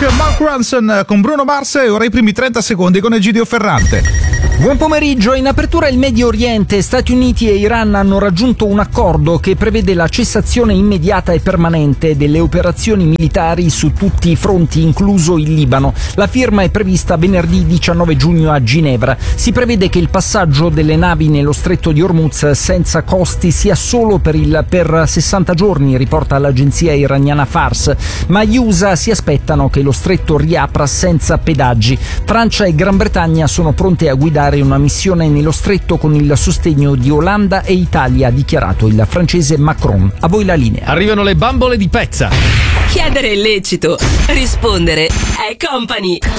Mark Ronson con Bruno Mars e ora i primi 30 secondi con Egidio Ferrante. Buon pomeriggio. In apertura il Medio Oriente, Stati Uniti e Iran hanno raggiunto un accordo che prevede la cessazione immediata e permanente delle operazioni militari su tutti i fronti, incluso il Libano. La firma è prevista venerdì 19 giugno a Ginevra. Si prevede che il passaggio delle navi nello stretto di Hormuz senza costi sia solo per 60 giorni, riporta l'agenzia iraniana Fars, ma gli USA si aspettano che lo stretto riapra senza pedaggi. Francia e Gran Bretagna sono pronte a guidare una missione nello stretto con il sostegno di Olanda e Italia, ha dichiarato il francese Macron. A voi la linea. Arrivano le bambole di Pezza. Chiedere è lecito, rispondere è company.